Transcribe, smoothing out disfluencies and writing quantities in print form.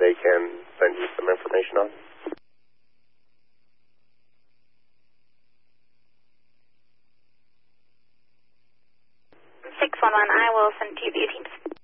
they can send you some information on? 611, I will send to you via Teams.